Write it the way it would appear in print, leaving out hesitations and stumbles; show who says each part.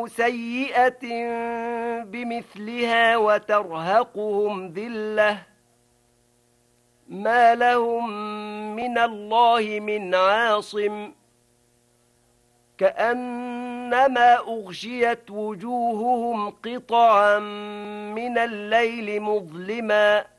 Speaker 1: جزاء سيئة بمثلها وترهقهم ذلة ما لهم من الله من عاصم كأنما أغشيت وجوههم قطعا من الليل مظلما